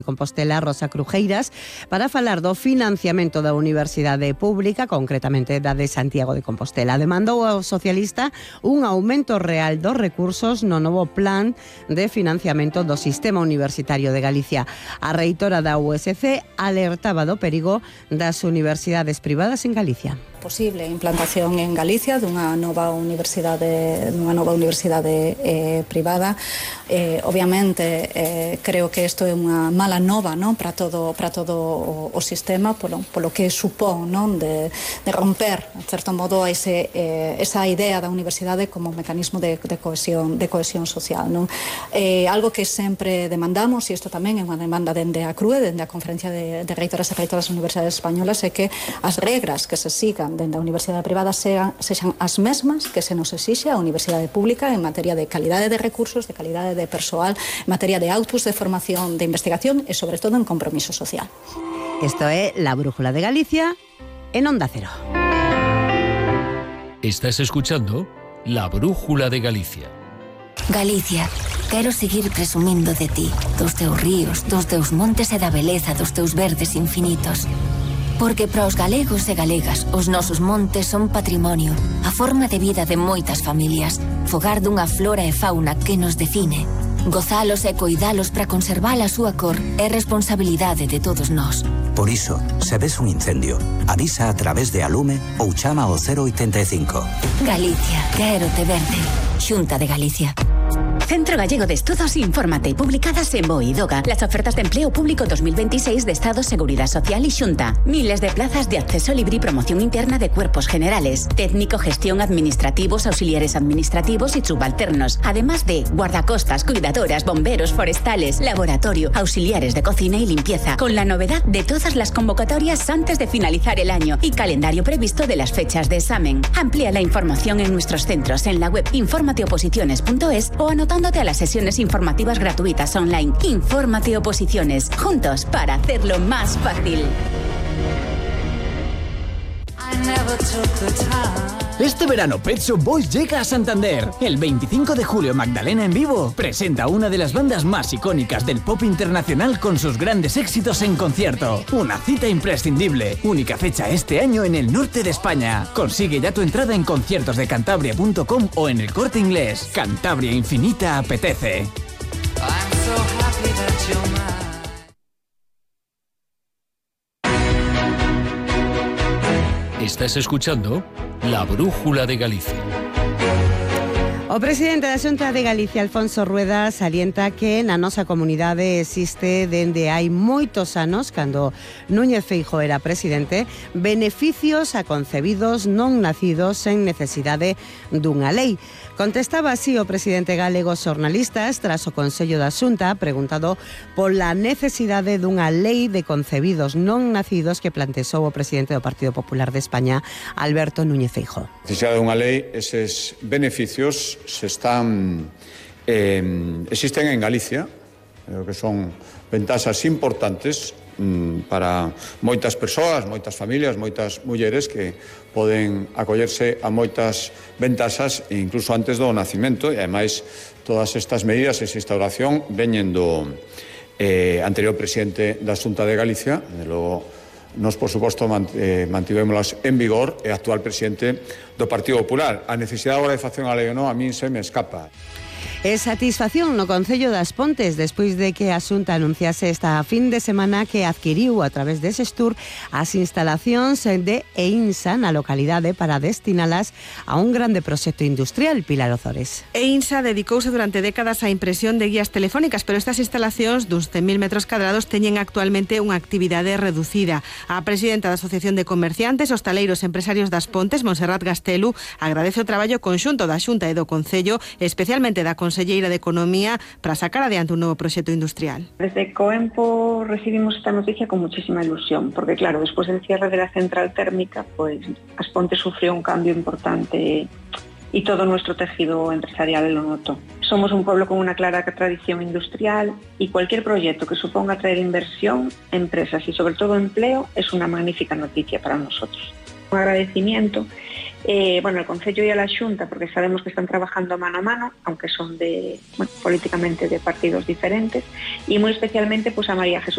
Compostela, Rosa Crujeiras, para falar do financiamento da Universidade Pública, concretamente da de Santiago de Compostela. Demandou ao socialista un aumento real dos recursos no novo plan de financiamento do Sistema Universitario de Galicia. A reitora da USC alertaba do perigo das universidades privadas en Galicia. Posible implantación en Galicia dunha nova universidade privada. Obviamente creo que isto é unha mala nova, non, para todo o sistema polo que supón, non, de romper, en certo modo, esa idea da universidade como mecanismo de cohesión social, non? Algo que sempre demandamos, e isto tamén é unha demanda dende a CRUE, dende a Conferencia de Reitoras e Reitoras das Universidades Españolas, é que as regras que se sigan dende a universidade privada sexan as mesmas que se nos exixe a universidade pública en materia de calidade de recursos, de calidade de persoal, en materia de outputs de formación, de investigación e, sobre todo, en compromiso social. Isto é La Brújula de Galicia en Onda Cero. Estás escuchando La Brújula de Galicia. Galicia, quero seguir presumindo de ti, dos teus ríos, dos teus montes e da beleza dos teus verdes infinitos. Porque para os galegos e galegas, os nosos montes son patrimonio, a forma de vida de moitas familias, fogar dunha flora e fauna que nos define. Gozalos e coidalos para conservar a súa cor é responsabilidade de todos nós. Por iso, se ves un incendio, avisa a través de Alume ou chama ao 085. Galicia, quero te verde. Xunta de Galicia. Centro Gallego de Estudos Infórmate, publicadas en BOE y DOGA. Las ofertas de empleo público 2026 de Estado, Seguridad Social y Xunta. Miles de plazas de acceso libre y promoción interna de cuerpos generales. Técnico, gestión, administrativos, auxiliares administrativos y subalternos. Además de guardacostas, cuidadoras, bomberos, forestales, laboratorio, auxiliares de cocina y limpieza. Con la novedad de todas las convocatorias antes de finalizar el año y calendario previsto de las fechas de examen. Amplía la información en nuestros centros en la web informateoposiciones.es o anotándote a las sesiones informativas gratuitas online. Infórmate Oposiciones, juntos para hacerlo más fácil. Este verano Pet Shop Boys llega a Santander. El 25 de julio Magdalena en vivo presenta una de las bandas más icónicas del pop internacional con sus grandes éxitos en concierto. Una cita imprescindible. Única fecha este año en el norte de España. Consigue ya tu entrada en conciertosdecantabria.com o en el Corte Inglés. Cantabria Infinita apetece. Estás escuchando La Brújula de Galicia. O presidente da Xunta de Galicia, Alfonso Rueda, salienta que na nosa comunidade existe dende hai moitos anos, cando Núñez Feijóo era presidente, beneficios a concebidos non nacidos sen necesidade dunha lei. Contestaba así o presidente galego aos xornalistas tras o Consello da Xunta preguntado pola necesidade dunha lei de concebidos non nacidos que plantexou o presidente do Partido Popular de España, Alberto Núñez Feijóo. Necesidade dunha lei, eses beneficios existen en Galicia, que son ventaxas importantes para moitas persoas, moitas familias, moitas mulleres que poden acollerse a moitas ventaxas incluso antes do nacimento, e ademais todas estas medidas, esa instauración veñen do anterior presidente da Xunta de Galicia, e logo nos, por suposto, mantivémolas en vigor, e actual presidente do Partido Popular. A necesidade agora de facer unha lei ou non a min se me escapa. E satisfacción no Concello das Pontes despois de que a Xunta anunciase esta fin de semana que adquiriu a través de Xestur as instalacións de EINSA na localidade para destinalas a un grande proxecto industrial. Pilar Ozores. EINSA dedicouse durante décadas á impresión de guías telefónicas, pero estas instalacións duns 100.000 metros cadrados teñen actualmente unha actividade reducida. A presidenta da Asociación de Comerciantes, Hostaleiros e Empresarios das Pontes, Montserrat Gastelu, agradece o traballo conxunto da Xunta e do Concello, especialmente da Conselleira de Economía, para sacar adiante un novo proxecto industrial. Desde Coempo recibimos esta noticia con muchísima ilusión, porque claro, después del cierre de la central térmica, pues As Pontes sufrió un cambio importante y todo nuestro tejido empresarial lo notó. Somos un pueblo con una clara tradición industrial y cualquier proyecto que suponga traer inversión, empresas y sobre todo empleo es una magnífica noticia para nosotros. Un agradecimiento al Concello y a la Xunta, porque sabemos que están trabajando mano a mano, aunque son políticamente de partidos diferentes, y muy especialmente pues a María Jesús